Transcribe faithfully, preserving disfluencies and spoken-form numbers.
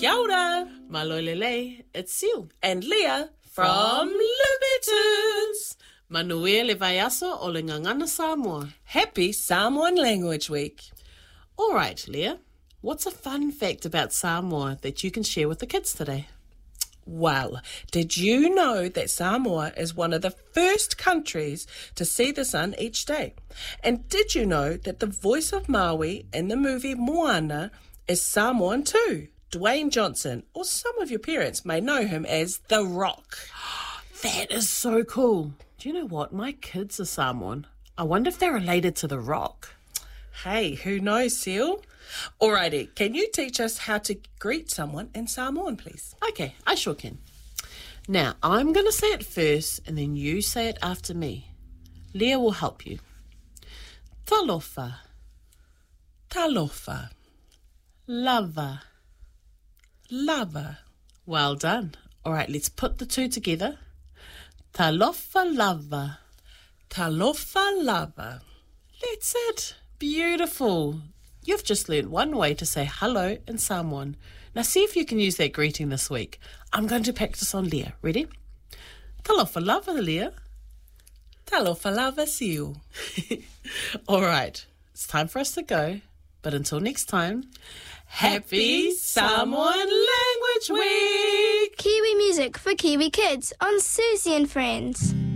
Kia ora. Malolele, it's Seal. And Leah From Limbitunes. Manuia le vai aso o le ngangana Samoa. Happy Samoan Language Week. All right, Leah. What's a fun fact about Samoa that you can share with the kids today? Well, did you know that Samoa is one of the first countries to see the sun each day? And did you know that the voice of Maui in the movie Moana is Samoan too? Dwayne Johnson, or some of your parents may know him as The Rock. That is so cool. Do you know what? My kids are Samoan. I wonder if they're related to The Rock. Hey, who knows, Seal? Alrighty, can you teach us how to greet someone in Samoan, please? Okay, I sure can. Now, I'm going to say it first, and then you say it after me. Leah will help you. Talofa. Talofa. Lava. Lava. Well done. All right, let's put the two together. Talofa lava. Talofa lava. That's it. Beautiful. You've just learned one way to say hello in Samoan. Now see if you can use that greeting this week. I'm going to practice on Leah. Ready? Talofa lava, Leah. Talofa lava, Seal. All right. It's time for us to go. But until next time, happy Samoan Language Week! Kiwi music for Kiwi kids on Susie and Friends.